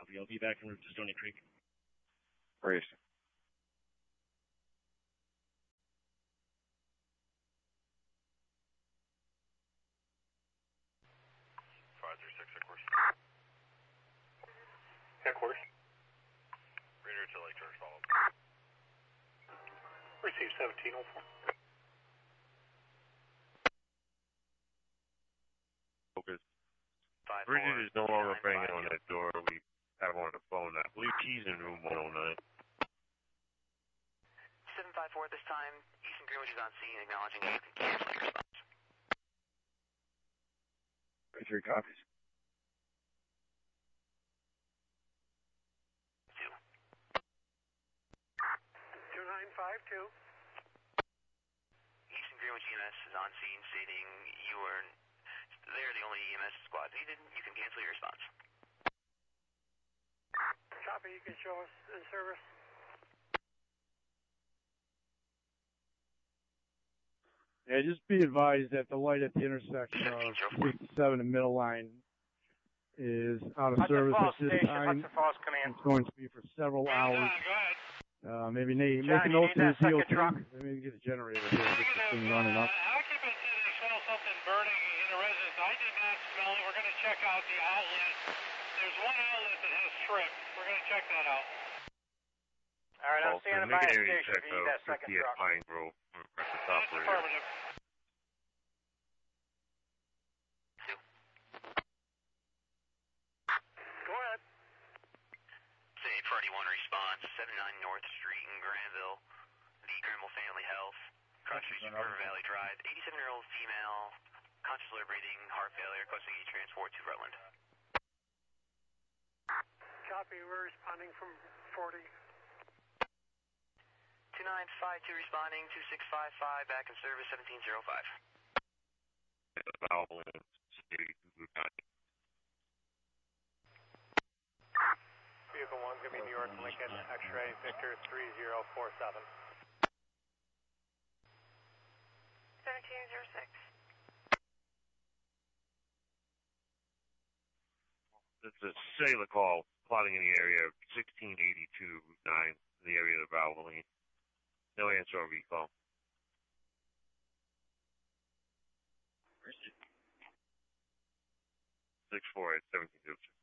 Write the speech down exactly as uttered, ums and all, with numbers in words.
Copy. I'll be back en route to Stony Creek. Great. five three six, headquarters. Headquarters. Radar to Lake George, follow. Receive seventeen oh four. Focus. Five, Bridget four, is no longer nine, banging five, on that door. We have her on the phone. I believe she's in room one oh nine. seven five four at this time. Eastern Greenwich is on scene, acknowledging you can cancel your response. Three copies. Two. two nine five two. Eastern Greenwich E M S is on scene, stating you are they're the only E M S squad needed. You can cancel your response. Copy. You can show us in service. Yeah, just be advised that the light at the intersection of sixty-seven and Middle Line is out of Hudson service Falls at this Station, time. Hudson Falls Command. It's going to be for several hours. Go ahead. Uh, maybe make, John, make a you note need to that the D O second truck? T. Maybe get a generator here, get this thing running up. Occupants said they smell something burning in the residence. I did not smell it. We're going to check out the outlet. There's one outlet that has strip. We're going to check that out. All right, I'm standing by the station if you need that second truck. Pine Grove. That's affirmative. Go ahead. Say Party one response, seventy-nine North Street in Granville, the Granville Family Health, Cross Street, River Valley Drive, eighty-seven-year-old female, conscious low breathing, heart failure, requesting a transport to Rutland. Copy. We're responding from forty. two nine five two responding, two six five five, back in service, seventeen oh five. Vehicle one, give me New York Lincoln, X-ray, Victor three zero four seven. seventeen oh six. It's a cellular call, plotting in the area of sixteen eighty-two Route nine, in the area of the Valvoline. No answer on recall. six four eight, seventeen oh two.